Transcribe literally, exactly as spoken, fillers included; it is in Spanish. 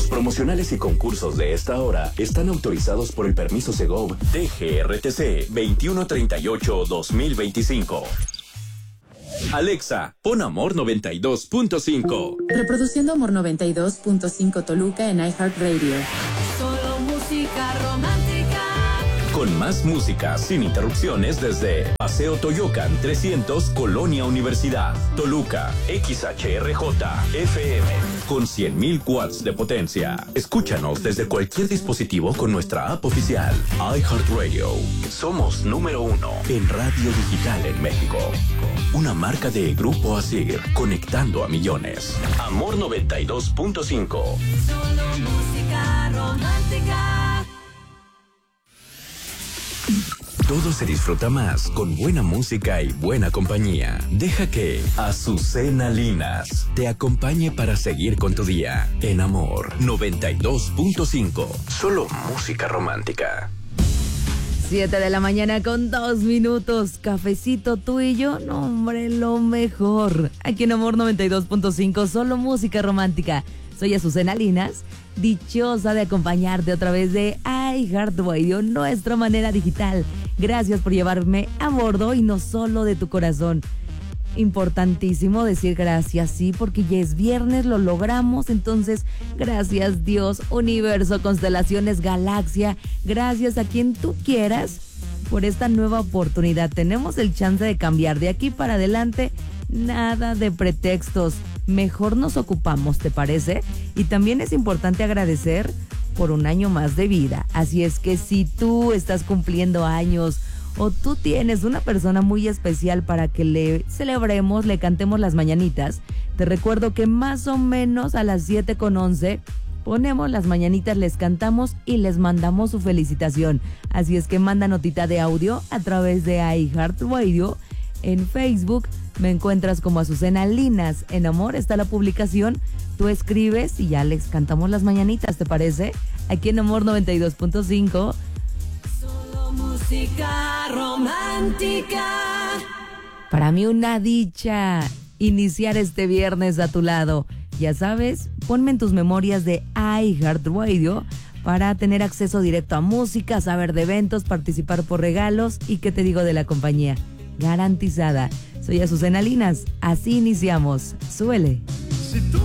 Los promocionales y concursos de esta hora están autorizados por el permiso Segov D G R T C veintiuno treinta y ocho dos mil veinticinco. Alexa, pon Amor noventa y dos punto cinco. Reproduciendo Amor noventa y dos punto cinco Toluca en iHeartRadio. Solo música romántica. Con más música sin interrupciones desde Paseo Toyocan trescientos, Colonia Universidad, Toluca, X H R J F M, con cien mil watts de potencia. Escúchanos desde cualquier dispositivo con nuestra app oficial, iHeartRadio. Somos número uno en radio digital en México. Una marca de Grupo Asir, conectando a millones. Amor noventa y dos punto cinco. Solo música romántica. Todo se disfruta más con buena música y buena compañía. Deja que Azucena Linas te acompañe para seguir con tu día. En Amor noventa y dos punto cinco. Solo música romántica. Siete de la mañana con dos minutos. Cafecito, tú y yo, no hombre, lo mejor. Aquí en Amor noventa y dos punto cinco, solo música romántica. Soy Azucena Linas, dichosa de acompañarte a través de iHeartRadio, nuestra manera digital. Gracias por llevarme a bordo y no solo de tu corazón. Importantísimo decir gracias, sí, porque ya es viernes, lo logramos, entonces gracias Dios, universo, constelaciones, galaxia, gracias a quien tú quieras por esta nueva oportunidad. Tenemos el chance de cambiar de aquí para adelante, nada de pretextos, mejor nos ocupamos, ¿te parece? Y también es importante agradecer por un año más de vida, así es que si tú estás cumpliendo años o tú tienes una persona muy especial para que le celebremos, le cantemos las mañanitas, te recuerdo que más o menos a las siete con once ponemos las mañanitas, les cantamos y les mandamos su felicitación. Así es que manda notita de audio a través de iHeartRadio. En Facebook me encuentras como Azucena Linas. En Amor está la publicación. Tú escribes y ya les cantamos las mañanitas, ¿te parece? Aquí en Amor noventa y dos punto cinco. Música romántica. Para mí una dicha iniciar este viernes a tu lado. Ya sabes, ponme en tus memorias de iHeartRadio para tener acceso directo a música, saber de eventos, participar por regalos y qué te digo de la compañía. Garantizada. Soy Azucena Linas. Así iniciamos. Suele.